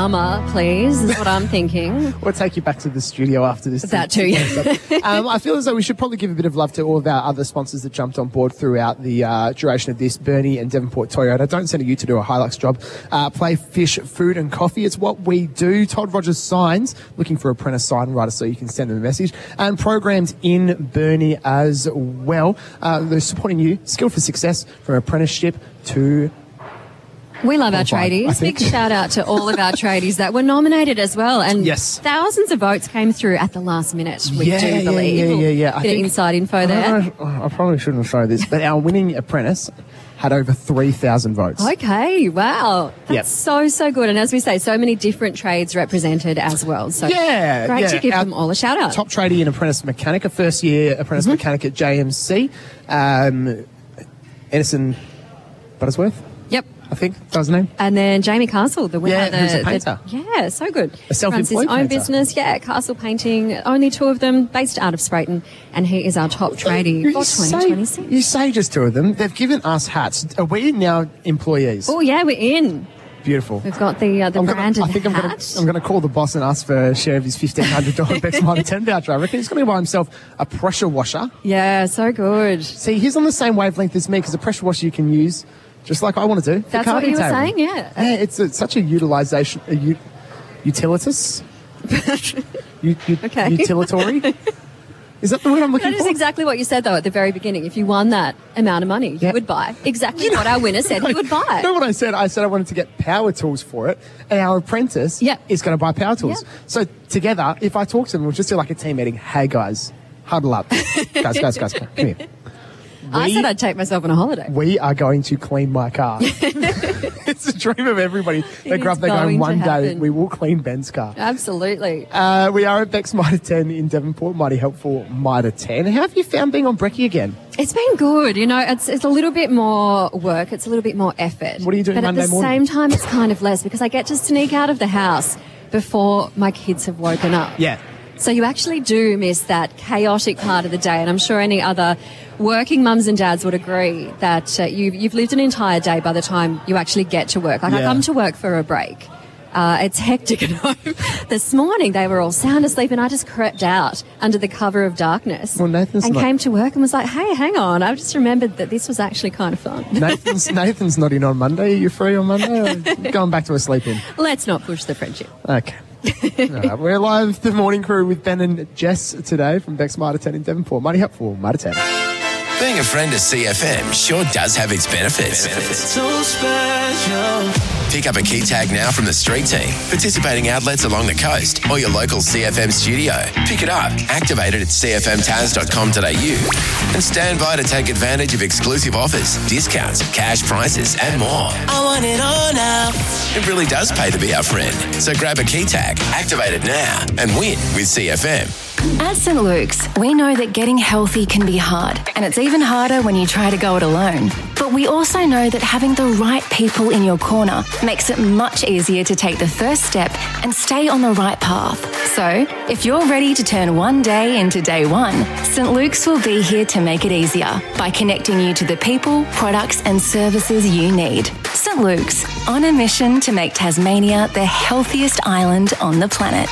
summer, please, is what I'm thinking. We'll take you back to the studio after this. That too, yeah. I feel as though we should probably give a bit of love to all of our other sponsors that jumped on board throughout the duration of this. Bernie and Devonport Toyota. Don't send you to do a Hilux job. Play Fish, Food and Coffee. It's what we do. Todd Rogers Signs, looking for apprentice sign writer so you can send them a message. And programs in Bernie as well. They're supporting you. Skilled for Success, from apprenticeship to... We love our tradies. Big shout out to all of our tradies that were nominated as well. And yes, thousands of votes came through at the last minute, we do believe. Yeah. Bit of inside info there. I probably shouldn't show this, but our winning apprentice had over 3,000 votes. Okay, wow. That's so good. And as we say, so many different trades represented as well. So great to give them all a shout out. Top tradie and apprentice mechanic, a first year apprentice mechanic at JMC. Edison Buttersworth. Yep. I think that was his name. And then Jamie Castle, the winner. Who's a painter. So good. A self-employed Runs his own painter. business, Castle Painting. Only two of them, based out of Sprayton. And he is our top tradie for 2026. You say just two of them. They've given us hats. Are we now employees? Oh, yeah, we're in. Beautiful. We've got the branded hat. I'm going to call the boss and ask for a share of his $1,500 Bex Mitre 10 voucher. I reckon he's going to buy himself a pressure washer. Yeah, so good. See, he's on the same wavelength as me because a pressure washer you can use just like I want to do. That's what you were saying, yeah. Yeah, it's such a utilisation, utilitas? Utilitatory? Is that the word I'm looking for? That is exactly what you said, though, at the very beginning. If you won that amount of money, you would buy exactly what our winner said he would buy. You know what I said? I said I wanted to get power tools for it, and our apprentice is going to buy power tools. Yep. So together, if I talk to them, we'll just do like a team meeting. Hey, guys, huddle up. guys, come here. I said I'd take myself on a holiday. We are going to clean my car. It's a dream of everybody. They grow up, they're going, one day we will clean Ben's car. Absolutely. We are at Bex Mitre 10 in Devonport, mighty helpful Mitre 10. How have you found being on Brekkie again? It's been good. You know, it's a little bit more work. It's a little bit more effort. What are you doing Monday morning? But at the same time, it's kind of less because I get to sneak out of the house before my kids have woken up. Yeah. So you actually do miss that chaotic part of the day, and I'm sure any other working mums and dads would agree that you've lived an entire day by the time you actually get to work. Like I come to work for a break. It's hectic at home. This morning they were all sound asleep and I just crept out under the cover of darkness came to work and was like, hey, hang on, I just remembered that this was actually kind of fun. Nathan's not in on Monday. Are you free on Monday? Or going back to a sleep in? Let's not push the friendship. Okay. Right, we're live, the morning crew, with Ben and Jess today from Bex Mitre 10 in Devonport. Mighty helpful, Mitre 10. Being a friend of CFM sure does have its benefits. So special. Pick up a key tag now from the street team, participating outlets along the coast or your local CFM studio. Pick it up, activate it at cfmtaz.com.au and stand by to take advantage of exclusive offers, discounts, cash prizes and more. I want it all now. It really does pay to be our friend. So grab a key tag, activate it now and win with CFM. At St. Luke's, we know that getting healthy can be hard, and it's even harder when you try to go it alone. But we also know that having the right people in your corner makes it much easier to take the first step and stay on the right path. So, if you're ready to turn one day into day one, St. Luke's will be here to make it easier by connecting you to the people, products and services you need. St. Luke's, on a mission to make Tasmania the healthiest island on the planet.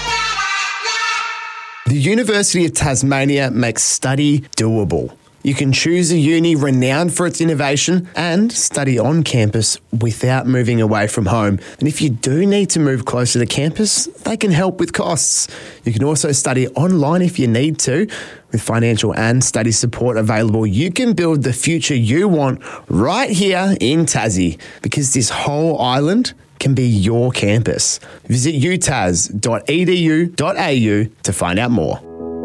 The University of Tasmania makes study doable. You can choose a uni renowned for its innovation and study on campus without moving away from home. And if you do need to move closer to campus, they can help with costs. You can also study online if you need to. With financial and study support available, you can build the future you want right here in Tassie, because this whole island can be your campus. Visit utas.edu.au to find out more.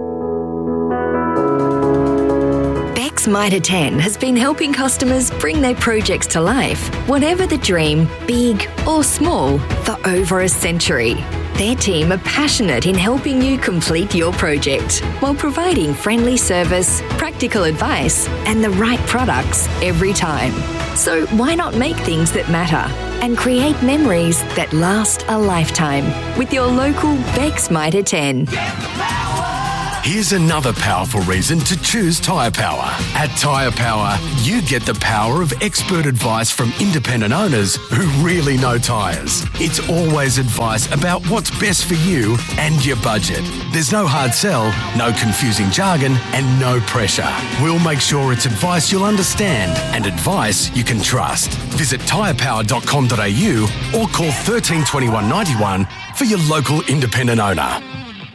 Bex Mitre 10 has been helping customers bring their projects to life, whatever the dream, big or small, for over a century. Their team are passionate in helping you complete your project while providing friendly service, practical advice, and the right products every time. So why not make things that matter and create memories that last a lifetime with your local Bex Mitre 10. Here's another powerful reason to choose Tyre Power. At Tyre Power, you get the power of expert advice from independent owners who really know tyres. It's always advice about what's best for you and your budget. There's no hard sell, no confusing jargon, and no pressure. We'll make sure it's advice you'll understand and advice you can trust. Visit tyrepower.com.au or call 13 21 91 for your local independent owner.